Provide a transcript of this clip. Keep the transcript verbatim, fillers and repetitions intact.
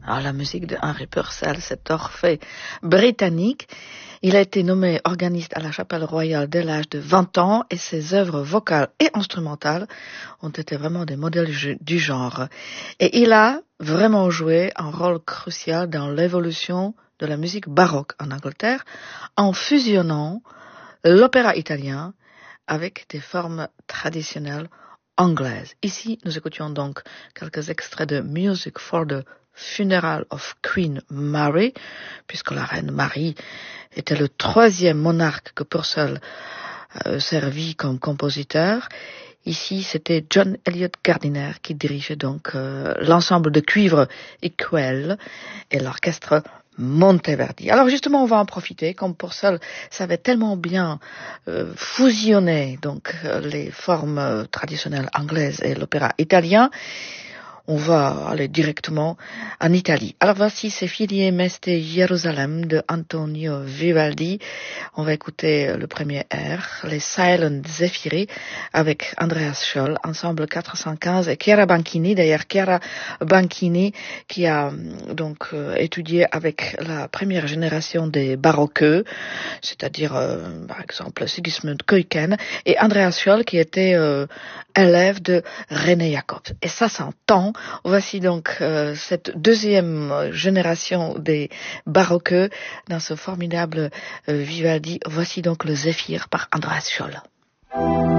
Alors, la musique de Henry Purcell, cet Orphée britannique, il a été nommé organiste à la Chapelle Royale dès l'âge de vingt ans et ses œuvres vocales et instrumentales ont été vraiment des modèles du genre. Et il a vraiment joué un rôle crucial dans l'évolution de la musique baroque en Angleterre en fusionnant l'opéra italien avec des formes traditionnelles anglaises. Ici, nous écoutions donc quelques extraits de Music for the Funeral of Queen Mary, puisque la reine Marie était le troisième monarque que Purcell euh, servit comme compositeur. Ici, c'était John Elliott Gardiner qui dirigeait donc euh, l'ensemble de cuivre et quelle et l'orchestre Monteverdi. Alors justement, on va en profiter, comme Purcell savait tellement bien euh, fusionner donc euh, les formes euh, traditionnelles anglaises et l'opéra italien. On va aller directement en Italie. Alors voici C'est Filie Meste Jérusalem de Antonio Vivaldi. On va écouter le premier air, les Silent Zeffiri, avec Andreas Scholl, ensemble quatre cent quinze, et Chiara Banchini, d'ailleurs Chiara Banchini, qui a donc euh, étudié avec la première génération des baroqueux, c'est-à-dire euh, par exemple Sigismund Keuken, et Andreas Scholl, qui était euh, élève de René Jacobs. Et ça s'entend. Voici donc euh, cette deuxième génération des baroqueux dans ce formidable euh, Vivaldi. Voici donc le Zéphyr par Andreas Scholl.